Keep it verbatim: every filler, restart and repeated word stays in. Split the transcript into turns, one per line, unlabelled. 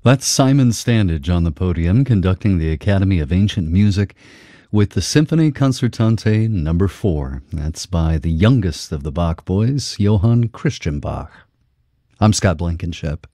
That's Simon Standage on the podium conducting the Academy of Ancient Music with the Symphony Concertante number four. That's by the youngest of the Bach boys, Johann Christian Bach. I'm Scott Blankenship.